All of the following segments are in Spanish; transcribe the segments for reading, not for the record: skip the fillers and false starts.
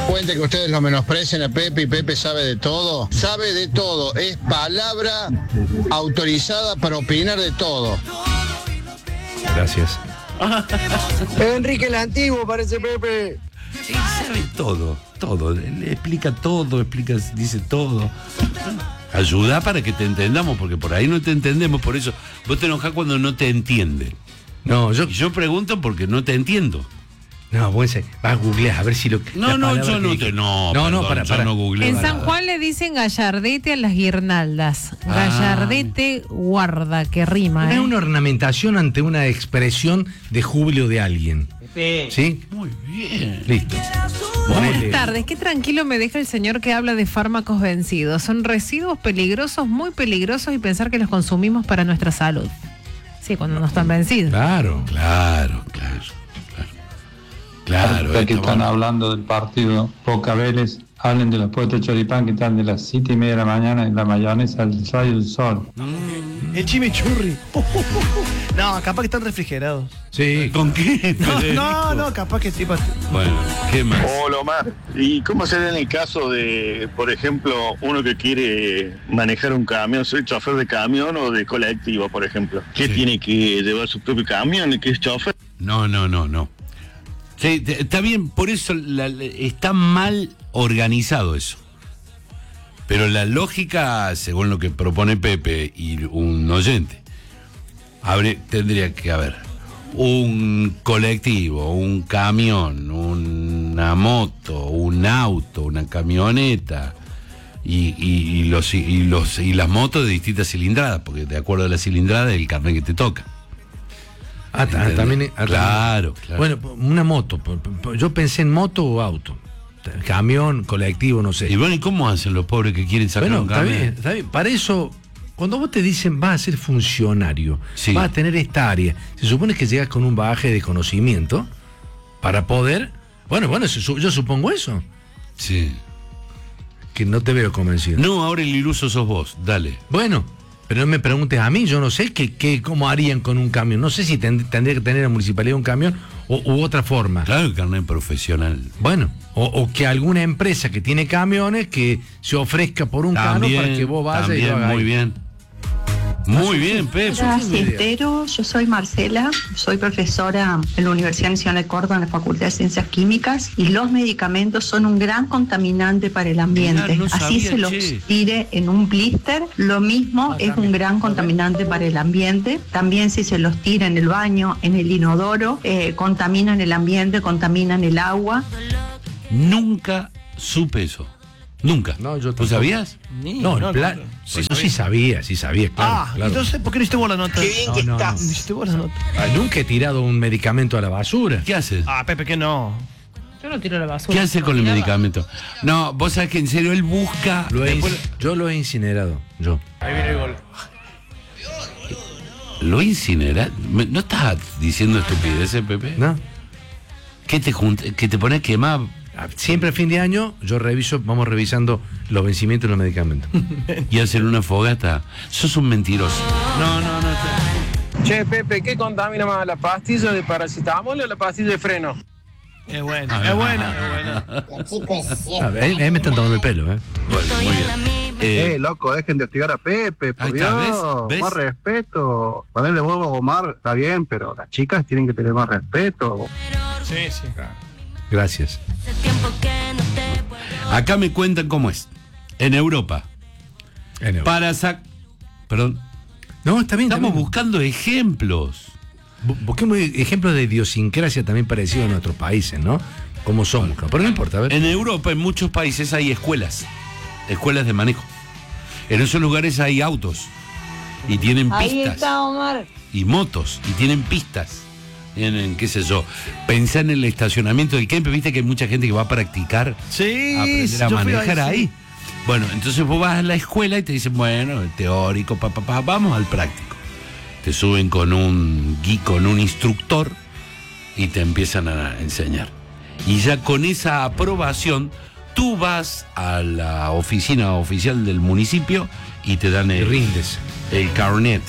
Cuente que ustedes lo menosprecien a Pepe y Pepe sabe de todo. Sabe de todo. Es palabra autorizada para opinar de todo. Gracias. Enrique el Antiguo, parece Pepe. Sí, sabe todo. Le explica todo, dice todo. Ayuda para que te entendamos, porque por ahí no te entendemos, por eso vos te enojás cuando no te entiende. No, yo pregunto porque no te entiendo. No, vas a googlear a ver si lo que. No, yo no te. No, para. Yo no googleo. En San Juan le dicen gallardete a las guirnaldas. Gallardete guarda, que rima. Es una ornamentación ante una expresión de júbilo de alguien. ¿Sí? Muy bien. Listo. Buenas tardes, qué tranquilo me deja el señor que habla de fármacos vencidos. Son residuos peligrosos, muy peligrosos, y pensar que los consumimos para nuestra salud. Sí, cuando no están vencidos. Claro. Ya que están hablando del partido Boca Vélez, hablen de los puestos de choripán que están de las 7:30 de la mañana en la mayonesa al rayo del sol. El chimichurri. No, capaz que están refrigerados. Sí. ¿Con qué? No, capaz que tipo. Bueno, ¿qué más? Hola Omar, ¿y cómo será en el caso de, por ejemplo, uno que quiere manejar un camión, soy chofer de camión o de colectivo, por ejemplo? ¿Qué tiene que llevar su propio camión, el que es chofer? No. Sí, está bien, por eso está mal organizado eso. Pero la lógica, según lo que propone Pepe y un oyente, tendría que haber un colectivo, un camión, una moto, un auto, una camioneta y las motos de distintas cilindradas, porque de acuerdo a la cilindrada es el carnet que te toca. También. Claro. Bueno, una moto. Yo pensé en moto o auto. Camión, colectivo, no sé. Y bueno, ¿y cómo hacen los pobres que quieren sacar un camión? Está bien. Para eso, cuando vos te dicen vas a ser funcionario, vas a tener esta área, se supone que llegas con un bagaje de conocimiento para poder. Bueno, yo supongo eso. Sí. Que no te veo convencido. No, ahora el iluso sos vos, dale. Bueno, pero no me preguntes a mí, yo no sé cómo harían con un camión. No sé si tendría que tener la municipalidad un camión u otra forma. Claro, el carnet profesional. Bueno, o que alguna empresa que tiene camiones que se ofrezca por un camión para que vos vayas y lo hagas. Muy bien. Muy bien, Pepe. Yo soy Marcela, soy profesora en la Universidad Nacional de Córdoba en la Facultad de Ciencias Químicas, y los medicamentos son un gran contaminante para el ambiente. Así se los tire en un blister, lo mismo es un gran contaminante para el ambiente. También si se los tira en el baño, en el inodoro, contaminan el ambiente, contaminan el agua. Nunca supe eso. Nunca. No, yo ¿Tú sabías? Sí sabía, claro. Entonces, ¿por qué no hiciste vos la nota? Qué bien que estás. No hiciste vos la nota. Nunca he tirado un medicamento a la basura. ¿Qué haces? Pepe, ¿qué no? Yo no tiro la basura. ¿Qué hace con el medicamento? No, vos sabés que en serio él busca. Yo lo he incinerado. Yo. Ahí viene el gol. ¿Lo incinera? ¿No estás diciendo estupideces, Pepe? No. ¿Qué te pones a quemar? Siempre a fin de año vamos revisando los vencimientos de los medicamentos. Y hacen una fogata. Sos un mentiroso. No. Che, Pepe, ¿qué contamina más, la pastilla de paracetamol o la pastilla de freno? Es buena. Me están tomando el pelo, Bueno, muy bien. Loco, dejen de hostigar a Pepe, por Dios. ¿ves? Más respeto. Ponerle huevo a Omar está bien, pero las chicas tienen que tener más respeto. Sí. Gracias. Acá me cuentan cómo es. En Europa. Perdón. No, está bien. Estamos buscando ejemplos. Busquemos ejemplos de idiosincrasia también parecidos a nuestros países, ¿no? Como somos. Pero no importa, a ver. En Europa, en muchos países hay escuelas de manejo. En esos lugares hay autos y tienen pistas. Ahí está, Omar. Y motos y tienen pistas. En qué sé yo, pensá en el estacionamiento del Kempe, viste que hay mucha gente que va a practicar, a aprender a manejar ahí. Bueno, entonces vos vas a la escuela y te dicen, bueno, el teórico, vamos al práctico. Te suben con un instructor y te empiezan a enseñar. Y ya con esa aprobación, tú vas a la oficina oficial del municipio y te dan el carnet.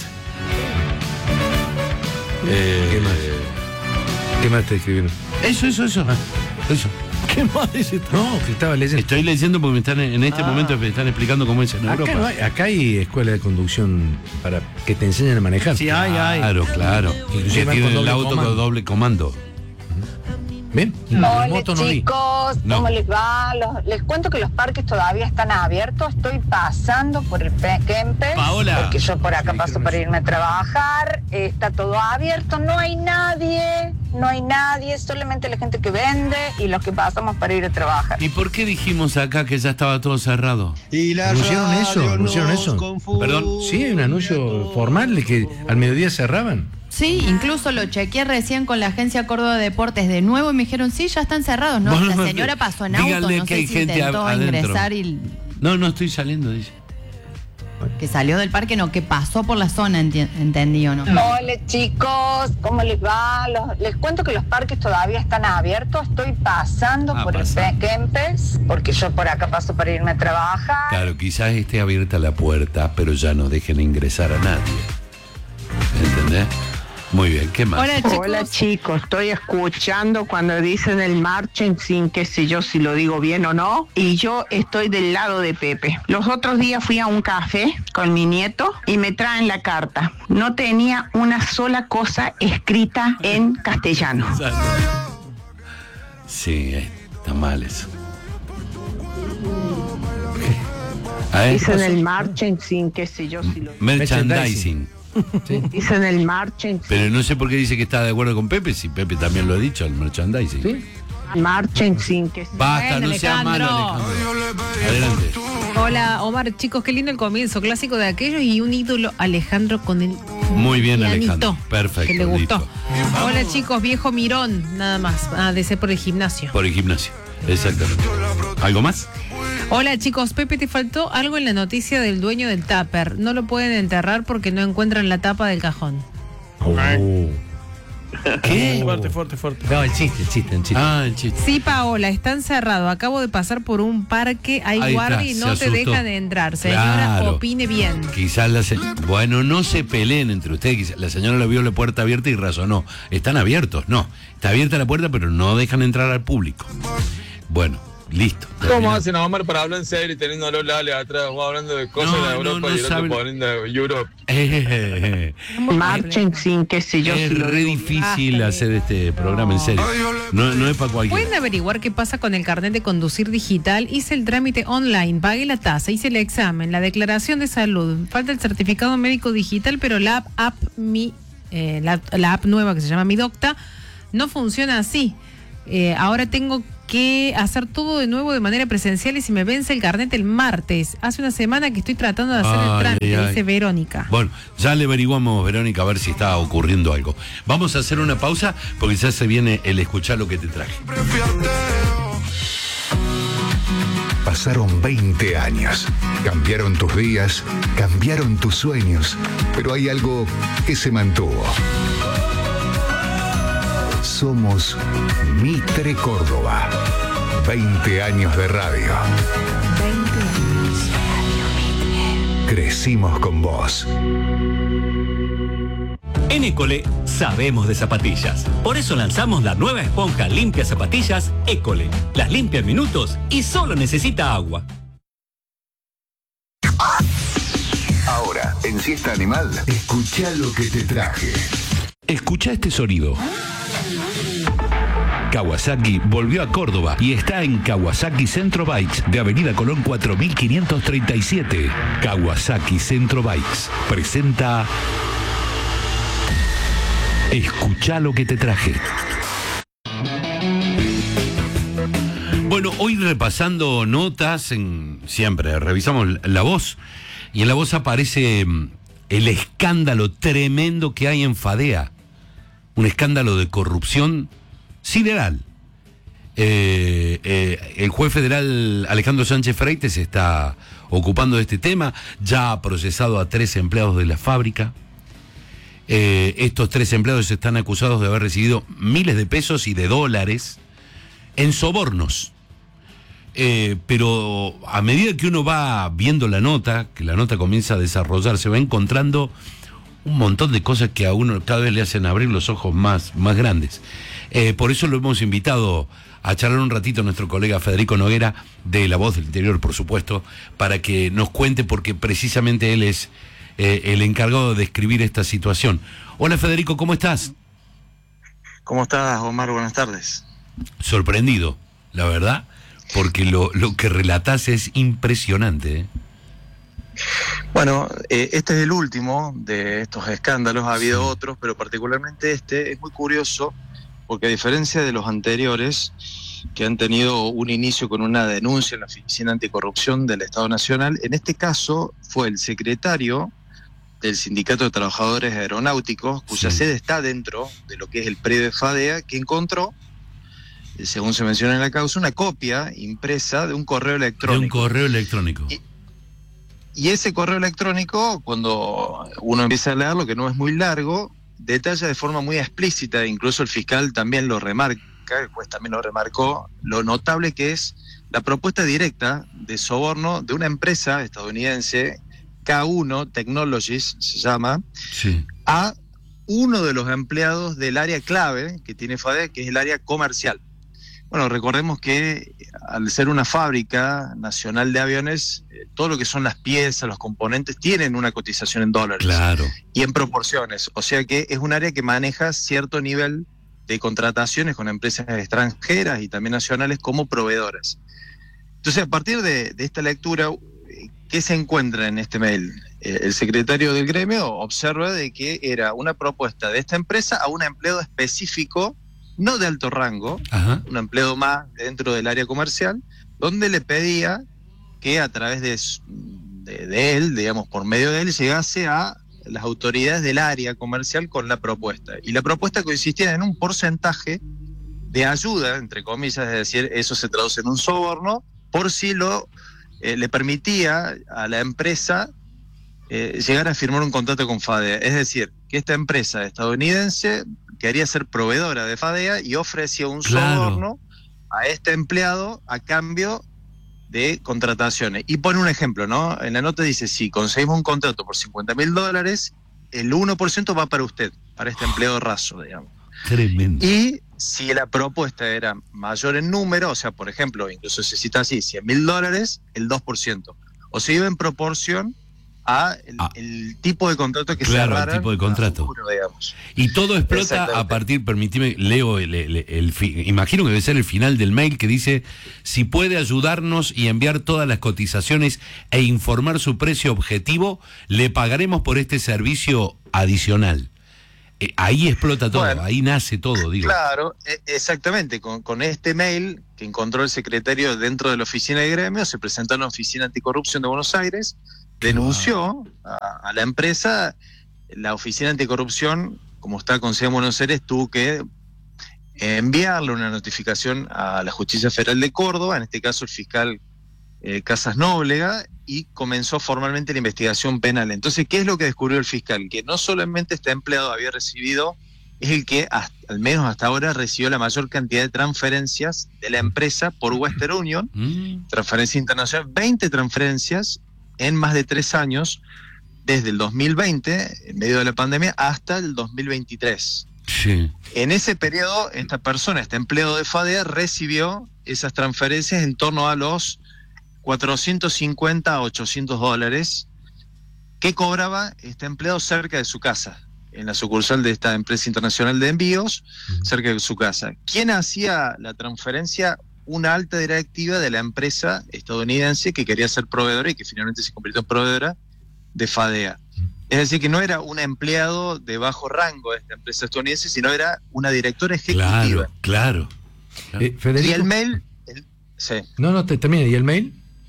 ¿Qué más te escribieron? Eso. ¿Qué más dice? No, que estaba leyendo. Estoy leyendo porque en este momento me están explicando cómo es en Europa. Acá hay escuela de conducción para que te enseñen a manejar. Sí, hay. Claro. Inclusive tienen el auto con doble comando. Bien. Hola chicos, ¿cómo les va? Les cuento que los parques todavía están abiertos. Estoy pasando por el Kempes, Paola, porque yo por acá paso para irme a trabajar. Está todo abierto, no hay nadie, solamente la gente que vende y los que pasamos para ir a trabajar. ¿Y por qué dijimos acá que ya estaba todo cerrado? ¿Anunciaron eso? Perdón. Sí, hay un anuncio formal de que al mediodía cerraban. Sí, incluso lo chequeé recién con la agencia Córdoba Deportes de nuevo y me dijeron, sí, ya están cerrados. No, la señora pasó en auto, no sé si intentó ingresar y... No estoy saliendo, dice. Que salió del parque, no, que pasó por la zona, entendí o no. Hola chicos, ¿cómo les va? Les cuento que los parques todavía están abiertos. Estoy pasando por el Kempes, porque yo por acá paso para irme a trabajar. Claro, quizás esté abierta la puerta, pero ya no dejen ingresar a nadie. ¿Entendés? Muy bien, ¿qué más? Hola chicos, estoy escuchando cuando dicen el marchen sin qué sé yo si lo digo bien o no, y yo estoy del lado de Pepe. Los otros días fui a un café con mi nieto y me traen la carta. No tenía una sola cosa escrita en castellano. Sí, está mal eso. Dicen el marchen sin qué sé yo si lo digo. Merchandising. Sí. Dicen el marchen. Pero no sé por qué dice que está de acuerdo con Pepe, si Pepe también lo ha dicho, el merchandising. ¿Sí? Marchen sin que... Basta, no sea malo, Alejandro. Adelante. Hola, Omar, chicos, qué lindo el comienzo, clásico de aquellos y un ídolo, Alejandro, con el... Muy bien, pianito, Alejandro. Perfecto. Que le gustó. Listo. Hola, chicos, viejo Mirón, nada más. De ser por el gimnasio. Por el gimnasio, exactamente. ¿Algo más? Hola chicos, Pepe, te faltó algo en la noticia del dueño del tupper. No lo pueden enterrar porque no encuentran la tapa del cajón. ¿Qué? Fuerte. No, el chiste. El chiste. Sí, Paola, están cerrados. Acabo de pasar por un parque, hay guardia y no te dejan de entrar. Señora, claro. Opine bien. Quizás bueno, no se peleen entre ustedes. Quizás la señora le vio la puerta abierta y razonó. Están abiertos, no. Está abierta la puerta, pero no dejan entrar al público. Bueno. Listo. ¿Cómo hacen, Omar, para hablar en serio y teniendo a los Lale atrás, o hablando de cosas de Europa y el otro poniendo de Europe? Marchen sin qué sé yo. Es re difícil hacer este programa en serio. No es para cualquiera. Pueden averiguar qué pasa con el carnet de conducir digital. Hice el trámite online, pagué la tasa, hice el examen, la declaración de salud. Falta el certificado médico digital, pero la app nueva que se llama Mi Docta no funciona así. Ahora tengo que hacer todo de nuevo de manera presencial y si me vence el carnet el martes. Hace una semana que estoy tratando de hacer el trámite, dice Verónica. Bueno, ya le averiguamos, Verónica, a ver si está ocurriendo algo. Vamos a hacer una pausa porque ya se viene el escuchar lo que te traje. Pasaron 20 años. Cambiaron tus días, cambiaron tus sueños, pero hay algo que se mantuvo. Somos Mitre Córdoba. 20 años de radio. 20 años. Crecimos con vos. En École sabemos de zapatillas. Por eso lanzamos la nueva esponja limpia zapatillas École. Las limpia en minutos y solo necesita agua. Ahora, en Siesta Animal, escuchá lo que te traje. Escucha este sonido. Kawasaki volvió a Córdoba y está en Kawasaki Centro Bikes de Avenida Colón 4537. Kawasaki Centro Bikes presenta Escuchá lo que te traje. Bueno, hoy repasando notas, siempre revisamos La Voz y en La Voz aparece el escándalo tremendo que hay en Fadea. Un escándalo de corrupción sideral. El juez federal Alejandro Sánchez Freites está ocupando de este tema. Ya ha procesado a 3 empleados de la fábrica. Estos 3 empleados están acusados de haber recibido miles de pesos y de dólares en sobornos. Pero a medida que uno va viendo la nota, que la nota comienza a desarrollarse, va encontrando un montón de cosas que a uno cada vez le hacen abrir los ojos más grandes. Por eso lo hemos invitado a charlar un ratito a nuestro colega Federico Noguera, de La Voz del Interior, por supuesto, para que nos cuente, porque precisamente él es el encargado de escribir esta situación. Hola Federico, ¿cómo estás? ¿Cómo estás, Omar? Buenas tardes. Sorprendido, la verdad, porque lo que relatás es impresionante, ¿eh? Bueno, este es el último de estos escándalos, ha habido otros, pero particularmente este es muy curioso, porque a diferencia de los anteriores, que han tenido un inicio con una denuncia en la Oficina Anticorrupción del Estado Nacional, en este caso fue el secretario del Sindicato de Trabajadores Aeronáuticos, cuya sede está dentro de lo que es el predio de FADEA, que encontró, según se menciona en la causa, una copia impresa de un correo electrónico. De un correo electrónico. Y ese correo electrónico, cuando uno empieza a leerlo, que no es muy largo, detalla de forma muy explícita, incluso el fiscal también lo remarca, el juez también lo remarcó, lo notable que es la propuesta directa de soborno de una empresa estadounidense, K1 Technologies se llama, a uno de los empleados del área clave que tiene FADEA, que es el área comercial. Bueno, recordemos que al ser una fábrica nacional de aviones, todo lo que son las piezas, los componentes, tienen una cotización en dólares. Claro. Y en proporciones. O sea que es un área que maneja cierto nivel de contrataciones con empresas extranjeras y también nacionales como proveedoras. Entonces, a partir de esta lectura, ¿qué se encuentra en este mail? El secretario del gremio observa de que era una propuesta de esta empresa a un empleado específico, no de alto rango, un empleado más dentro del área comercial, donde le pedía que a través de él, digamos, por medio de él, llegase a las autoridades del área comercial con la propuesta. Y la propuesta consistía en un porcentaje de ayuda, entre comillas, es decir, eso se traduce en un soborno, por si le permitía a la empresa llegar a firmar un contrato con FADEA. Es decir, que esta empresa estadounidense quería ser proveedora de FADEA y ofrecía un soborno a este empleado a cambio de contrataciones. Y pone un ejemplo, ¿no? En la nota dice, si conseguimos un contrato por $50,000, el 1% va para usted, para este empleado raso, digamos. Tremendo. Y si la propuesta era mayor en número, o sea, por ejemplo, incluso se cita así, $100,000, el 2%. O se iba en proporción a el tipo de contrato que cerraran. El tipo de contrato. Futuro, digamos. Y todo explota a partir, permitime, leo imagino que debe ser el final del mail que dice: si puede ayudarnos y enviar todas las cotizaciones e informar su precio objetivo, le pagaremos por este servicio adicional. Ahí explota todo, bueno, ahí nace todo, digo. Claro, exactamente. Con este mail que encontró el secretario dentro de la oficina de gremio, se presentó en la Oficina Anticorrupción de Buenos Aires, denunció a la empresa. La Oficina Anticorrupción, como está con sede en Buenos Aires, tuvo que enviarle una notificación a la Justicia Federal de Córdoba, en este caso el fiscal Casas Nóblega, y comenzó formalmente la investigación penal. Entonces, ¿qué es lo que descubrió el fiscal? Que no solamente este empleado había recibido, es el que al menos hasta ahora recibió la mayor cantidad de transferencias de la empresa por Western Union, transferencia internacional, 20 transferencias en más de 3 años, desde el 2020, en medio de la pandemia, hasta el 2023. Sí. En ese periodo, esta persona, este empleado de FADEA, recibió esas transferencias en torno a los $450 a $800 que cobraba este empleado cerca de su casa, en la sucursal de esta empresa internacional de envíos, cerca de su casa. ¿Quién hacía la transferencia? Una alta directiva de la empresa estadounidense que quería ser proveedora y que finalmente se convirtió en proveedora de FADEA. Es decir, que no era un empleado de bajo rango de esta empresa estadounidense, sino era una directora ejecutiva. Claro. Federico. Y el mail... sí. Termina. ¿Y el mail?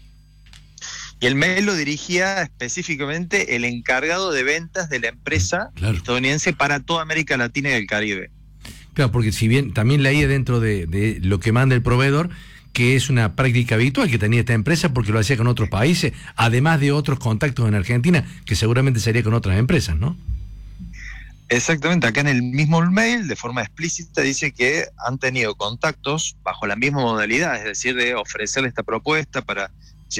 Y el mail lo dirigía específicamente el encargado de ventas de la empresa estadounidense para toda América Latina y el Caribe. Claro, porque si bien también leía dentro de lo que manda el proveedor, que es una práctica habitual que tenía esta empresa porque lo hacía con otros países, además de otros contactos en Argentina, que seguramente sería con otras empresas, ¿no? Exactamente, acá en el mismo mail, de forma explícita, dice que han tenido contactos bajo la misma modalidad, es decir, de ofrecerle esta propuesta para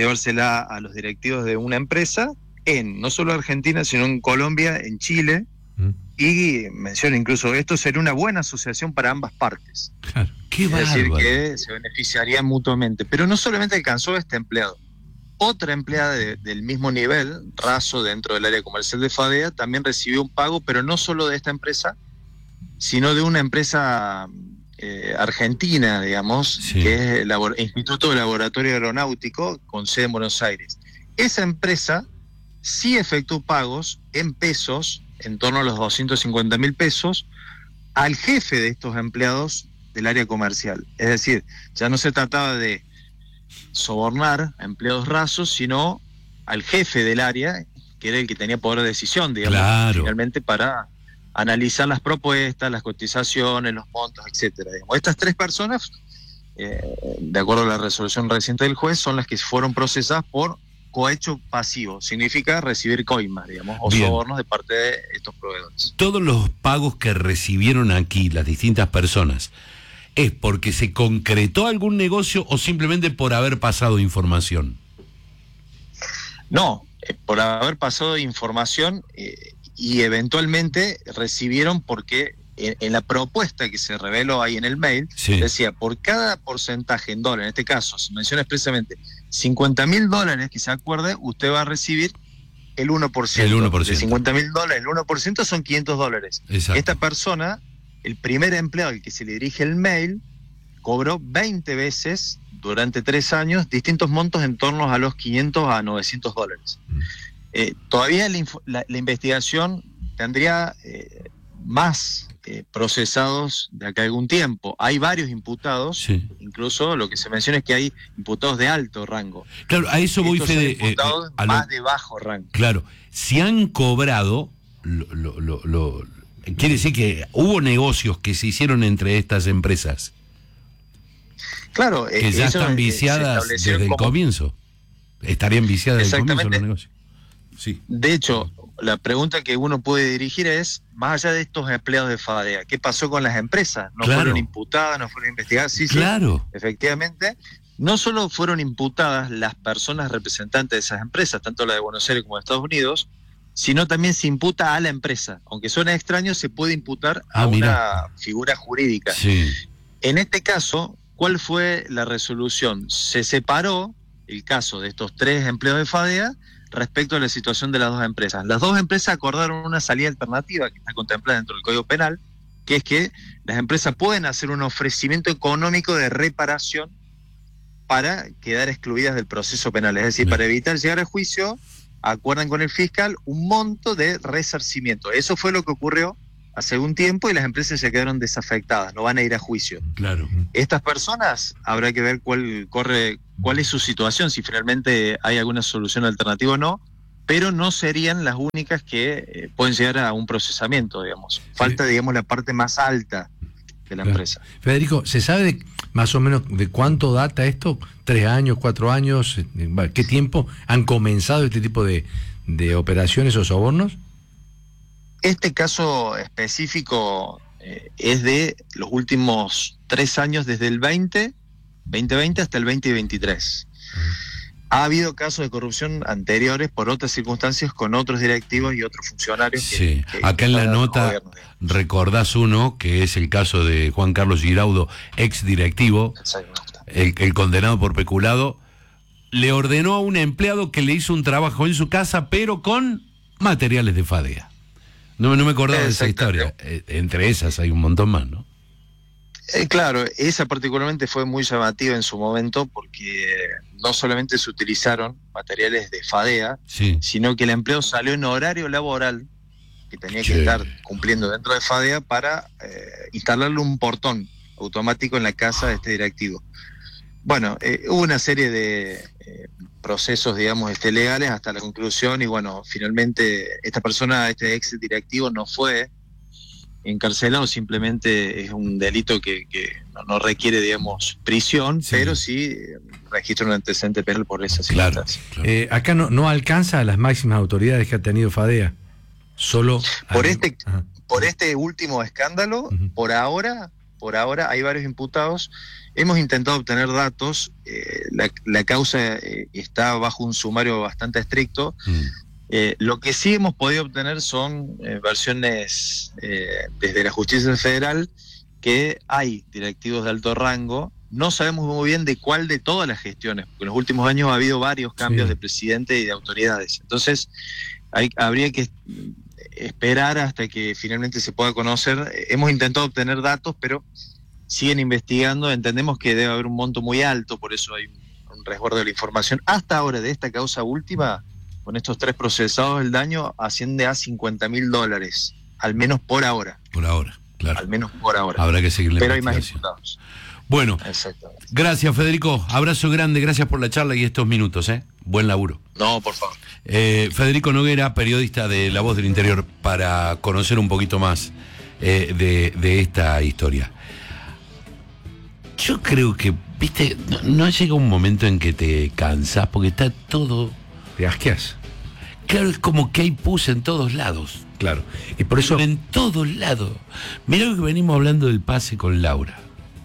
llevársela a los directivos de una empresa en no solo Argentina, sino en Colombia, en Chile, Y menciono incluso, esto sería una buena asociación para ambas partes. Claro, qué bárbaro. Es decir, que se beneficiarían mutuamente. Pero no solamente alcanzó este empleado. Otra empleada del mismo nivel, raso dentro del área comercial de Fadea, también recibió un pago, pero no solo de esta empresa, sino de una empresa argentina, digamos, que es el Instituto de Laboratorio Aeronáutico, con sede en Buenos Aires. Esa empresa sí efectuó pagos en pesos, en torno a los 250.000 pesos, al jefe de estos empleados del área comercial. Es decir, ya no se trataba de sobornar a empleados rasos, sino al jefe del área, que era el que tenía poder de decisión, digamos, finalmente para analizar las propuestas, las cotizaciones, los montos, etcétera. Estas 3 personas, de acuerdo a la resolución reciente del juez, son las que fueron procesadas por cohecho pasivo. Significa recibir coimas, digamos, o sobornos de parte de estos proveedores. Todos los pagos que recibieron aquí las distintas personas, ¿es porque se concretó algún negocio o simplemente por haber pasado información? No, por haber pasado información y eventualmente recibieron porque en la propuesta que se reveló ahí en el mail, decía, por cada porcentaje en dólares, en este caso se menciona expresamente $50.000 que se acuerde, usted va a recibir el 1%. El 1%. De $50.000, el 1% son $500. Exacto. Esta persona, el primer empleado al que se le dirige el mail, cobró 20 veces durante 3 años distintos montos en torno a los $500 a $900. Todavía la investigación tendría más procesados de acá a algún tiempo. Hay varios imputados, incluso lo que se menciona es que hay imputados de alto rango. Claro, a eso voy, Fede. Imputados más de bajo rango. Claro, si han cobrado, quiere decir que hubo negocios que se hicieron entre estas empresas. Claro, que ya están viciadas desde el comienzo. Estarían viciadas desde el comienzo los negocios. Sí. De hecho, la pregunta que uno puede dirigir es, más allá de estos empleados de Fadea, ¿qué pasó con las empresas? ¿No fueron imputadas, no fueron investigadas? Sí, claro. Efectivamente. No solo fueron imputadas las personas representantes de esas empresas, tanto la de Buenos Aires como de Estados Unidos, sino también se imputa a la empresa. Aunque suena extraño, se puede imputar a una figura jurídica. Sí. En este caso, ¿cuál fue la resolución? Se separó el caso de estos 3 empleados de Fadea respecto a la situación de las 2 empresas. Las 2 empresas acordaron una salida alternativa que está contemplada dentro del Código Penal, que es que las empresas pueden hacer un ofrecimiento económico de reparación para quedar excluidas del proceso penal. Es decir, para evitar llegar a juicio, acuerdan con el fiscal un monto de resarcimiento. Eso fue lo que ocurrió hace un tiempo y las empresas se quedaron desafectadas, no van a ir a juicio. Claro. Estas personas, habrá que ver cuál es su situación, si finalmente hay alguna solución alternativa o no, pero no serían las únicas que pueden llegar a un procesamiento, digamos. Falta, digamos, la parte más alta de la empresa. Federico, ¿se sabe más o menos de cuánto data esto? ¿3 años, 4 años? ¿Qué tiempo han comenzado este tipo de operaciones o sobornos? Este caso específico es de los últimos 3 años, desde el 2020 hasta el 2023. Ha habido casos de corrupción anteriores por otras circunstancias con otros directivos y otros funcionarios. Sí, acá en la nota recordás uno, que es el caso de Juan Carlos Giraudo, ex directivo, el condenado por peculado, le ordenó a un empleado que le hizo un trabajo en su casa, pero con materiales de Fadea. No me acordaba de esa historia. Entre esas hay un montón más, ¿no? Claro, esa particularmente fue muy llamativa en su momento porque no solamente se utilizaron materiales de Fadea, sino que el empleado salió en horario laboral que tenía que estar cumpliendo dentro de Fadea para instalarle un portón automático en la casa de este directivo. Bueno, hubo una serie de procesos, digamos, legales hasta la conclusión y bueno, finalmente esta persona, este ex directivo, no fue encarcelado, simplemente es un delito que no requiere, digamos, prisión, pero sí registra un antecedente penal por esa circunstancia. Claro. Acá no alcanza a las máximas autoridades que ha tenido Fadea, solo... Por este último escándalo, por ahora hay varios imputados. Hemos intentado obtener datos, la causa está bajo un sumario bastante estricto, Lo que sí hemos podido obtener son versiones desde la justicia federal, que hay directivos de alto rango. No sabemos muy bien de cuál de todas las gestiones, porque en los últimos años ha habido varios cambios de presidente y de autoridades. Entonces, habría que esperar hasta que finalmente se pueda conocer. Hemos intentado obtener datos, pero siguen investigando. Entendemos que debe haber un monto muy alto, por eso hay un resguardo de la información. Hasta ahora, de esta causa última, con estos 3 procesados, el daño asciende a $50.000, al menos por ahora. Por ahora, claro. Al menos por ahora. Habrá que seguir la Pero hay más investigación. imputados. Bueno, gracias, Federico. Abrazo grande, gracias por la charla y estos minutos, ¿eh? Buen laburo. No, por favor. Federico Noguera, periodista de La Voz del Interior, para conocer un poquito más de esta historia. Yo creo que, viste, no llega un momento en que te cansás porque está todo... Te asqueas. Claro, es como que hay pus en todos lados. Claro. Y por eso... En todos lados. Mirá lo que venimos hablando del pase con Laura.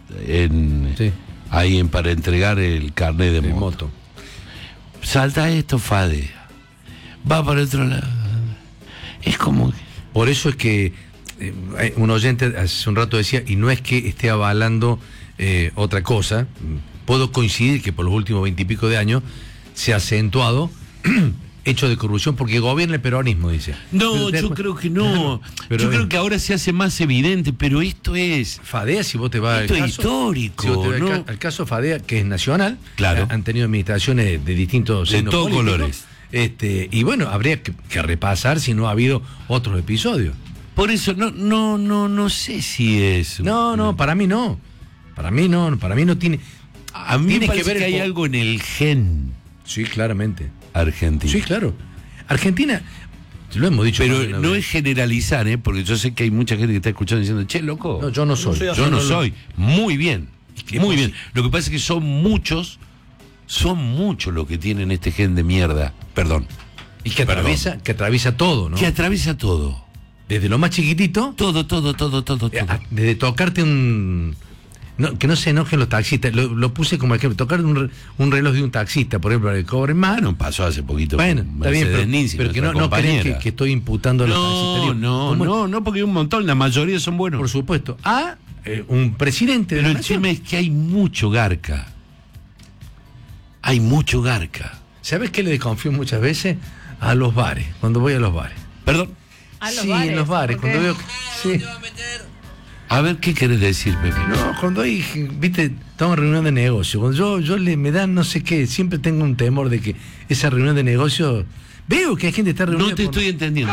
Ahí para entregar el carnet de moto. Salta esto, Fade. Va para otro lado. Es como... Por eso es que un oyente hace un rato decía, y no es que esté avalando otra cosa, puedo coincidir que por los últimos 20 y pico de años se ha acentuado hecho de corrupción porque gobierna el peronismo, dice. No, yo creo que no. Pero yo creo que ahora se hace más evidente, pero esto es... Fadea, si vos te vas esto al caso... Esto es histórico, si vos te vas ¿no? al caso Fadea, que es nacional, claro. Han tenido administraciones de distintos... De todos colores. Y bueno, habría que repasar si no ha habido otros episodios. Por eso, no sé si es... No, para mí no. Para mí no tiene... A mí me parece que hay algo en el gen. Sí, claramente. Argentina. Sí, claro. Argentina, lo hemos dicho. Pero no es generalizar, porque yo sé que hay mucha gente que está escuchando diciendo, che, loco. No, yo no soy. Yo no soy. Muy bien. Muy bien. Lo que pasa es que son muchos los que tienen este gen de mierda. Perdón. Y que atraviesa todo, ¿no? Que atraviesa todo. Desde lo más chiquitito. Todo. Desde tocarte un... No, que no se enojen los taxistas, lo puse como ejemplo, tocar un reloj de un taxista, por ejemplo, que cobren más. Bueno, pasó hace poquito. Bueno, está bien, pero que no creen que estoy imputando a los taxistas. No, porque hay un montón, la mayoría son buenos. Por supuesto. Un presidente de la nación. Pero el tema es que hay mucho garca. ¿Sabes qué le desconfío muchas veces? A los bares, cuando voy a los bares. ¿Perdón? En los bares, cuando veo... Sí. A ver, ¿qué querés decir, Pepe? No, cuando hay, viste, estamos en reunión de negocio, cuando me dan no sé qué, siempre tengo un temor de que esa reunión de negocio, veo que hay gente que está reunida. No te estoy entendiendo.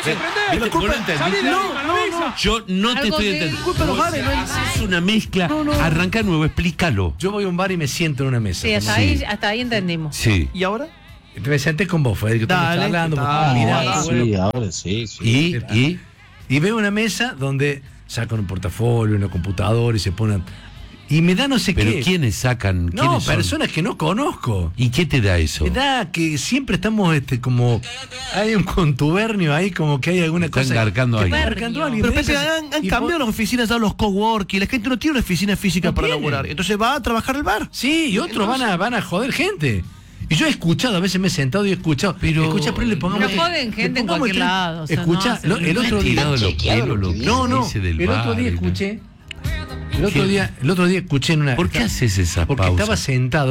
Yo no te estoy entendiendo. Es una mezcla. Arranca nuevo, explícalo. Yo voy a un bar y me siento en una mesa. Sí, hasta ahí entendimos. Sí. ¿Y ahora? Me senté con vos, Federico, estamos hablando. Ahora sí. Y veo una mesa donde sacan un portafolio, una computadora y se ponen... Y me da no sé qué. ¿Pero quiénes sacan? No, personas que no conozco. ¿Y qué te da eso? Me da que siempre estamos como... Hay un contubernio ahí, como que hay alguna cosa... Están garcando ahí. Pero Pepe, han cambiado las oficinas, los coworking, la gente no tiene una oficina física para laburar. Entonces va a trabajar al bar. Sí, y otros van a joder gente. Y yo he escuchado, a veces me he sentado y he escuchado. Pero le pongamos... No joden gente en cualquier lado. O sea, escucha, el otro día... El otro día escuché... El otro día escuché en una... ¿Por qué haces esa pausa? Porque estaba sentado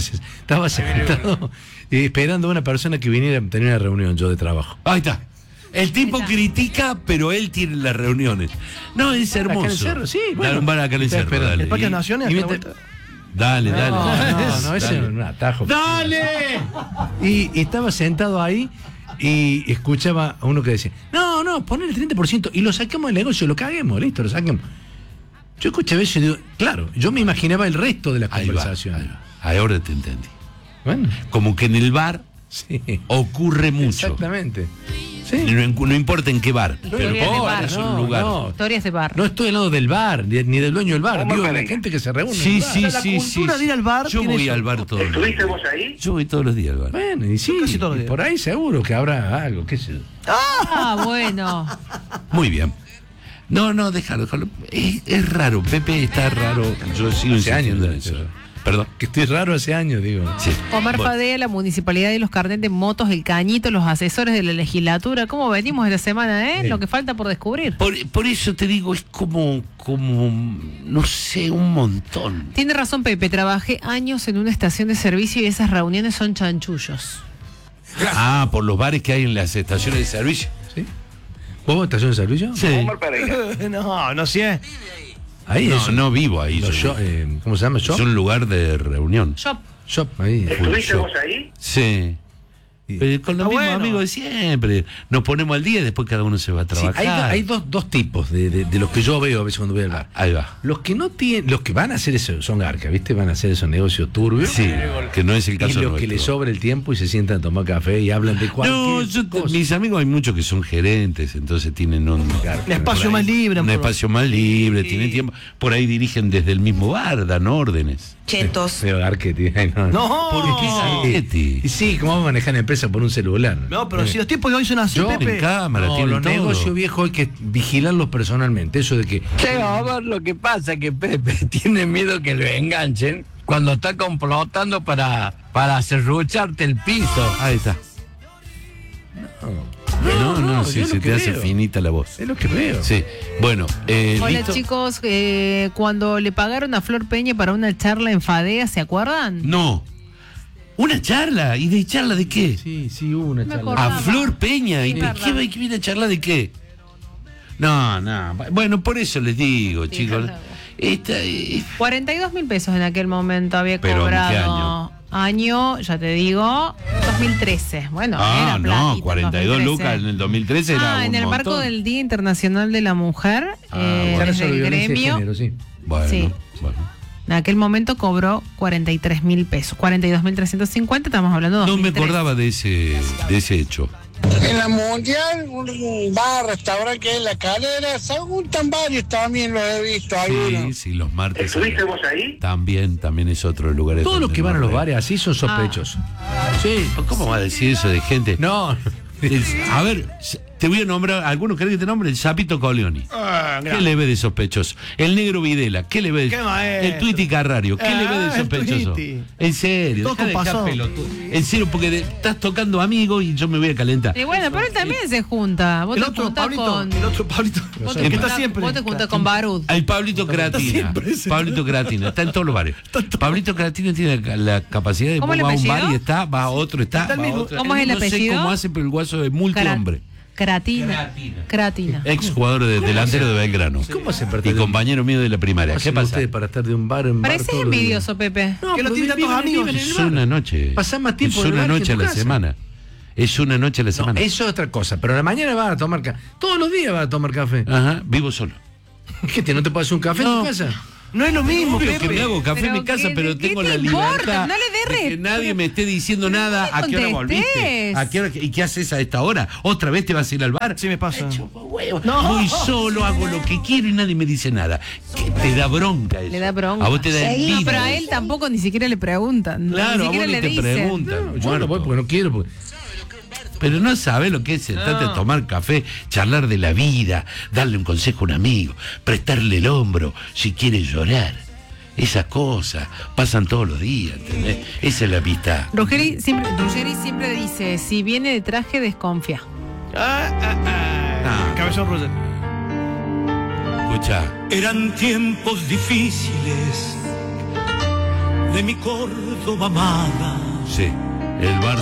esperando a una persona que viniera a tener una reunión yo de trabajo. Ahí está. El tipo critica, pero él tiene las reuniones. No, es hermoso. Acá en el Cerro, sí. Bueno, van acá en el Cerro, dale. ¿El Parque Naciones? Dale. No, ese es un atajo. ¡Dale! Y estaba sentado ahí y escuchaba a uno que decía, no, poner el 30% y lo saquemos del negocio, lo caguemos, listo, lo saquemos. Yo escuché eso y digo, claro, yo me imaginaba el resto de la conversación. Ahora te entendí. Bueno. Como que en el bar ocurre mucho. Exactamente. Sí. No importa en qué bar. Pero es un lugar. Historias de bar. No estoy al lado del bar, ni del dueño del bar. Digo, la gente que se reúne. Sí. La cultura de ir al bar. Yo voy al bar todos los días. ¿Estuviste vos ahí? Yo voy todos los días al bar. Bueno, y sí, casi todos los días. Por ahí seguro que habrá algo, qué sé yo. Bueno. Muy bien. No, déjalo. Es raro, Pepe está raro. Yo sigo insistiendo en eso. Perdón. Que estoy raro hace años, digo. Sí. Omar Fadea, la municipalidad y los carnet de motos, el cañito, los asesores de la legislatura. ¿Cómo venimos de la semana, eh? Sí. Lo que falta por descubrir. Por eso te digo, es como, no sé, un montón. Tiene razón Pepe, trabajé años en una estación de servicio y esas reuniones son chanchullos. Ah, por los bares que hay en las estaciones de servicio. ¿Sí? ¿Vos en estación de servicio? Sí. No sé. Ahí no vivo ahí. ¿Cómo se llama? ¿Shop? Es un lugar de reunión. Shop, ahí. ¿Estuviste vos ahí? Sí. Con los mismos amigos de siempre. Nos ponemos al día y después cada uno se va a trabajar. Sí, hay dos tipos de los que yo veo a veces cuando voy al bar. Ahí va. Los que no tienen, los que van a hacer eso, son garcas, ¿viste? Van a hacer esos negocios turbios. Sí, que no es el caso nuestro. Y los que les sobra el tiempo y se sientan a tomar café y hablan de cualquier cosa. Mis amigos hay muchos que son gerentes, entonces tienen un espacio más libre. Un espacio más libre, tienen tiempo. Por ahí dirigen desde el mismo bar, dan órdenes. Chetos. Pero Garquetti. No. ¿Por qué Garquetti? Sí, ¿cómo vamos a manejar la empresa por un celular? No, pero si los tiempos de hoy son así, Pepe. En cámara, no, los negocios viejos hay que vigilarlos personalmente. Eso de que... A ver, lo que pasa es que Pepe tiene miedo que lo enganchen cuando está complotando para serrucharte el piso. Ahí está. No, sí, se te hace finita la voz. Es lo que veo. Sí. Bueno, hola ¿listo? chicos, cuando le pagaron a Flor Peña para una charla en Fadea, ¿se acuerdan? No. ¿Una charla? ¿Y de charla de qué? Sí, hubo una charla. A Flor Peña. Sí, ¿Y qué viene a charla de qué? No. Bueno, por eso les digo, chicos. 42.000 pesos en aquel momento había cobrado. ¿Qué año? Año, ya te digo, 2013. Bueno, era platita, 42 lucas en el 2013 era un en el marco montón. del Día Internacional de la Mujer, desde el gremio. Género, sí. Bueno. En aquel momento cobró 43.000 pesos, 42.350, estamos hablando de 2013. No me acordaba de ese hecho. En la Mundial, un bar, restaurante que es La Calera, se juntan varios también, los he visto algunos. Sí, los martes. ¿Estuviste vos ahí? También es otro lugar. Todos los que van a los bares así son sospechosos. Sí, ¿cómo va a decir eso de gente? No. A ver, te voy a nombrar, ¿algunos creen que te nombre? El Sapito Coleoni. ¿Qué le ve de sospechoso? El Negro Videla, ¿qué le ve de el Tuiti Carrario, ¿qué le ve de sospechoso? En serio, en serio, porque estás tocando amigos y yo me voy a calentar. Y bueno, pero él también se junta. Vos el te otro juntás Pablito. El otro Pablito. Vos te juntás con Barud. El Pablito Cratina. Pablito Cratina, está en todos los bares. Pablito Cratina tiene la capacidad de ¿Cómo va a un bar y apellido? va a otro, va a otro. ¿Cómo es el apellido? No sé cómo hace, pero el guaso es multihombre. Cratina. Ex jugador delantero de Belgrano. ¿Cómo se Y compañero mío de la primaria. ¿Qué pasa? Para estar de un bar en bar. Parece envidioso, Pepe. No, que no tiene tantos amigos. Es una noche. Pasás más tiempo Es en el una bar que noche a en tu la casa. semana. Es una noche a la semana. Eso es otra cosa. Pero a la mañana vas a tomar café. Todos los días vas a tomar café. Ajá, vivo solo. ¿Qué? ¿No te puedes hacer un café en tu casa? No es lo mismo, Obvio Pepe. que me hago café en mi casa, pero tengo la libertad de que nadie me esté diciendo nada. ¿A qué hora volviste? ¿A qué hora? ¿Y qué haces a esta hora? ¿Otra vez te vas a ir al bar? Sí me pasa. Voy solo, hago lo que quiero y nadie me dice nada. ¿Qué te da bronca eso? Le da bronca. A vos te da envidia. No, pero a él tampoco ni siquiera le preguntan. Claro, ni siquiera a vos le ni te dicen. preguntan. Yo no voy porque no quiero. Pero no sabe lo que es sentarte a tomar café, charlar de la vida, darle un consejo a un amigo, prestarle el hombro si quiere llorar. Esas cosas pasan todos los días, ¿entendés? Esa es la amistad. Ruggeri siempre dice, si viene de traje, desconfía. Cabezón Roger. Escucha. Eran tiempos difíciles de mi Córdoba amada. Sí, el bar